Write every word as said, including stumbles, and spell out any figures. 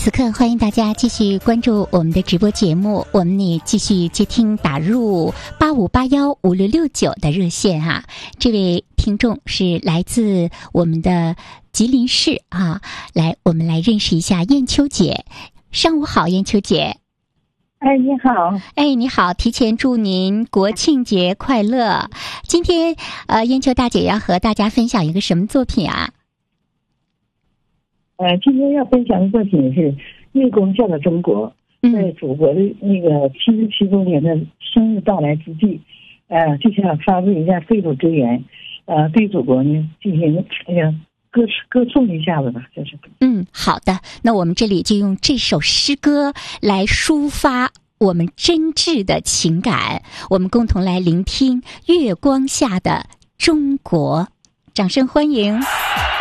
此刻欢迎大家继续关注我们的直播节目，我们也继续接听打入八五八幺五六六九的热线啊。这位听众是来自我们的吉林市啊，来，我们来认识一下燕秋姐。上午好，燕秋姐。 哎，你好！ 哎，你好！提前祝您国庆节快乐。今天，呃，燕秋大姐要和大家分享一个什么作品啊？ 呃，今天要分享的作品是《月光下的中国》。在祖国的那个七十七周年的生日到来之际，呃，就想发布一下肺腑之言，呃，对祖国呢进行哎呀歌歌颂一下子吧，这是。 嗯，好的，那我们这里就用这首诗歌来抒发我们真挚的情感，我们共同来聆听月光下的中国，掌声欢迎。